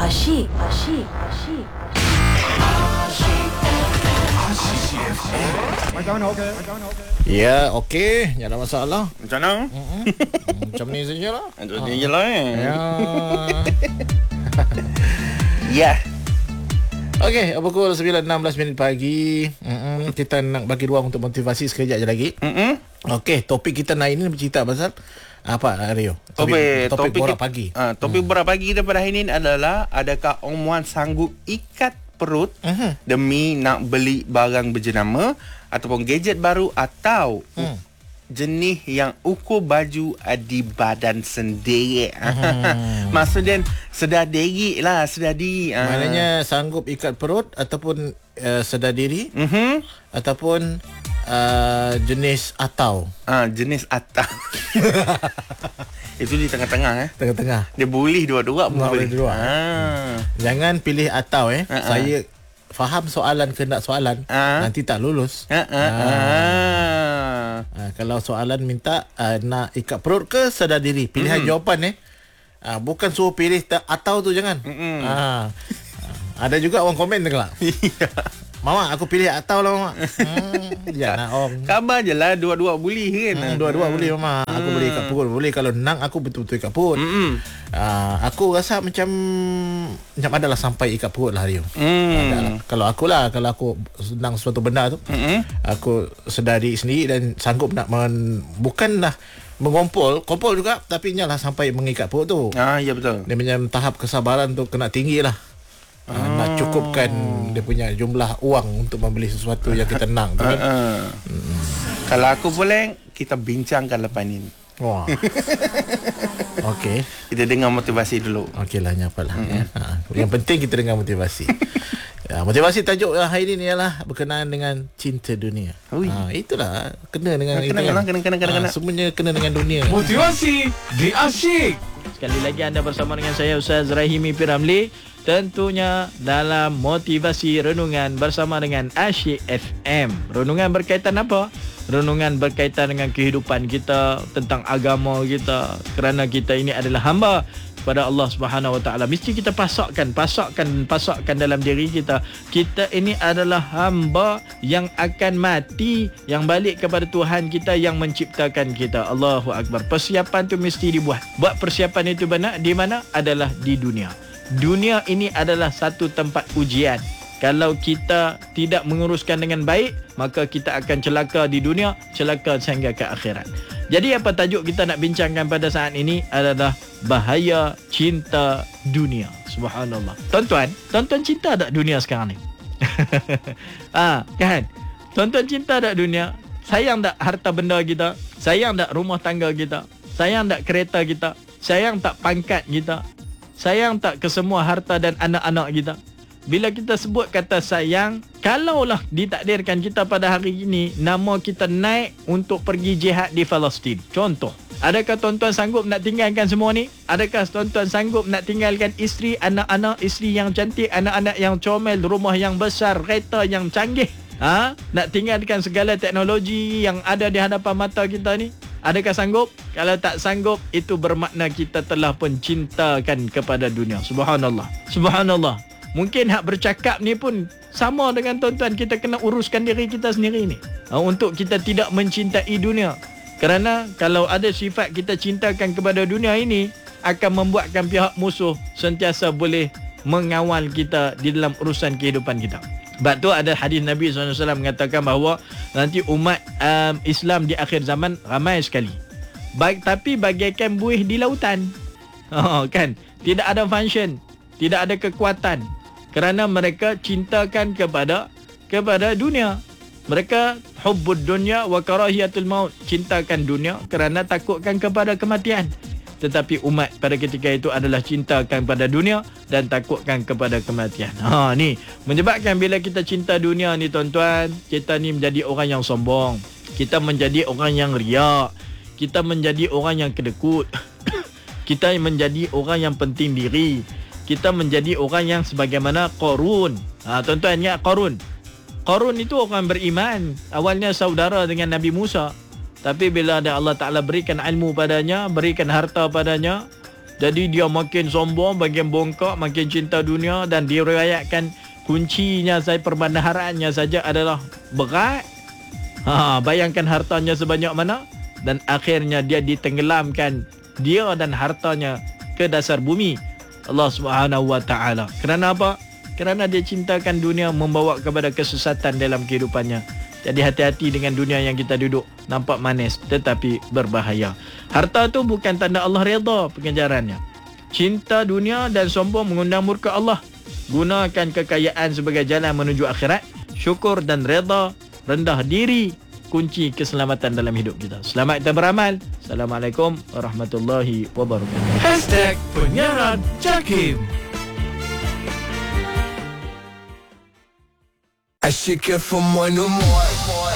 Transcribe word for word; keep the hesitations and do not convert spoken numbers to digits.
Asyik, asyik, asyik. Macam mana okey? Macam mana okey? Ya, okey. Tak ada masalah. Macam mana? Mm-mm. Macam ni sajalah. Macam ni je lah eh. Ya. Ya. Okey, pukul sembilan enam belas minit pagi. Mm-mm. Kita nak bagi ruang untuk motivasi sekejap je lagi. Mm-mm. Okey, topik kita hari ini bercerita pasal apa, Rio? Topik, topik, topik borak kita- pagi. Ah, topik borak pagi kita pada hari ini adalah, adakah Om Wan sanggup ikat perut Mhm. demi nak beli barang berjenama ataupun gadget baru atau Hmm. jenis yang ukur baju di badan sendiri. Hmm. Maksudnya sedar diri lah, sedar diri. Ah. Maknanya sanggup ikat perut ataupun uh, sedar diri Mhm. ataupun uh, jenis atau Ah, jenis atas. Itu di tengah-tengah eh. tengah-tengah. Dia boleh dua-dua pun Boleh boleh. dua. Ah. Jangan pilih atau eh. Ha-ha. Saya faham soalan kehendak soalan, Ha. nanti tak lulus. Ah, ah, ah. Ha, kalau soalan minta uh, nak ikat perut ke sedar diri, pilihan Mm-mm. jawapan eh. Ha, bukan suruh pilih ta- atau tu, jangan. Mm-mm. Ha. Ada juga orang komen tu kelak. Ya. Mama, aku pilih atau lah Mama. Hmm, jangan om. Khabar je lah, dua-dua boleh kan. Hmm, dua-dua boleh Mama. Aku Hmm. boleh ikat perut. Boleh kalau nang aku betul-betul ikat perut. Mm-mm. Uh, aku rasa macam macam adalah sampai ikat perut lah Rio. Mm. Adalah. Kalau aku lah, kalau aku senang suatu benda tu, Mm-mm. aku sedari sendiri dan sanggup nak men, bukanlah mengompol, kompol juga, tapi nyalah sampai mengikat perut tu. Ah, ya betul. Dia macam tahap kesabaran tu kena tinggi lah. Uh, Ah. nak cukupkan dia punya jumlah wang untuk membeli sesuatu yang kita nak tu kan. Uh-uh. Mm. Kalau aku boleh, kita bincangkan lepas ni. Wah. Okey. Kita dengar motivasi dulu. Okeylah, nyapalah. Mm-hmm. Ya. Ha, yang penting kita dengar motivasi. Ya, motivasi tajuk hari ini ialah berkenaan dengan cinta dunia. Ui. Ha, itulah kena dengan Kena, itu kena, kan. kena, kena, kena, Ha, kena. semuanya kena dengan dunia. Motivasi di Asyik. Sekali lagi anda bersama dengan saya Ustaz Rahimi P. Ramli. Tentunya dalam motivasi renungan bersama dengan Asyik F M. Renungan berkaitan apa? Renungan berkaitan dengan kehidupan kita, tentang agama kita. Kerana kita ini adalah hamba kepada Allah Subhanahu Wa Taala. Mesti kita pasakkan, pasakkan, pasakkan dalam diri kita. Kita ini adalah hamba yang akan mati, yang balik kepada Tuhan kita yang menciptakan kita. Allahu Akbar. Persiapan tu mesti dibuat. Buat persiapan itu benar di mana? Adalah di dunia. Dunia ini adalah satu tempat ujian. Kalau kita tidak menguruskan dengan baik, maka kita akan celaka di dunia, celaka sehingga ke akhirat. Jadi apa tajuk kita nak bincangkan pada saat ini adalah bahaya cinta dunia. Subhanallah. Tuan-tuan, tuan-tuan cinta tak dunia sekarang ni? Ah, kan? Tuan-tuan cinta tak dunia? Sayang tak harta benda kita? Sayang tak rumah tangga kita? Sayang tak kereta kita? Sayang tak pangkat kita? Sayang tak ke semua harta dan anak-anak kita? Bila kita sebut kata sayang, kalaulah ditakdirkan kita pada hari ini, nama kita naik untuk pergi jihad di Palestin. Contoh, adakah tuan-tuan sanggup nak tinggalkan semua ni? Adakah tuan-tuan sanggup nak tinggalkan isteri, anak-anak, isteri yang cantik, anak-anak yang comel, rumah yang besar, kereta yang canggih? Ha? Nak tinggalkan segala teknologi yang ada di hadapan mata kita ni? Adakah sanggup? Kalau tak sanggup, itu bermakna kita telah pun cintakan kepada dunia. Subhanallah. Subhanallah. Mungkin hak bercakap ni pun sama dengan tuan-tuan. Kita kena uruskan diri kita sendiri ni. Ha, untuk kita tidak mencintai dunia. Kerana kalau ada sifat kita cintakan kepada dunia ini, akan membuatkan pihak musuh sentiasa boleh mengawal kita di dalam urusan kehidupan kita. Sebab tu ada hadis Nabi sallallahu alaihi wasallam mengatakan bahawa nanti umat um, Islam di akhir zaman ramai sekali. Baik, tapi bagaikan buih di lautan. Oh, kan? Tidak ada function, tidak ada kekuatan. Kerana mereka cintakan kepada kepada dunia. Mereka hubbud dunya wa karahiyatul maut. Cintakan dunia kerana takutkan kepada kematian. Tetapi umat pada ketika itu adalah cintakan pada dunia dan takutkan kepada kematian. Ha, ni menyebabkan bila kita cinta dunia ni tuan-tuan, kita ni menjadi orang yang sombong. Kita menjadi orang yang riak. Kita menjadi orang yang kedekut. Kita menjadi orang yang penting diri. Kita menjadi orang yang sebagaimana Qarun. Ha, tuan-tuan ingat Qarun? Qarun itu orang beriman. Awalnya saudara dengan Nabi Musa. Tapi bila ada Allah Ta'ala berikan ilmu padanya, berikan harta padanya, Jadi dia makin sombong, makin bongkok, makin cinta dunia, dan diriwayatkan kuncinya saya perbendaharanya saja adalah berat. Ha, bayangkan hartanya sebanyak mana, dan akhirnya dia ditenggelamkan, dia dan hartanya, ke dasar bumi Allah Subhanahu wa taala. Kerana apa? Kerana dia cintakan dunia, membawa kepada kesesatan dalam kehidupannya. Jadi hati-hati dengan dunia yang kita duduk. Nampak manis tetapi berbahaya. Harta tu bukan tanda Allah redha pengejarannya. Cinta dunia dan sombong mengundang murka Allah. Gunakan kekayaan sebagai jalan menuju akhirat. Syukur dan redha, rendah diri, kunci keselamatan dalam hidup kita. Selamat kita beramal. Assalamualaikum warahmatullahi wabarakatuh. Hashtag penyiaran Jakim. I should get from one to more.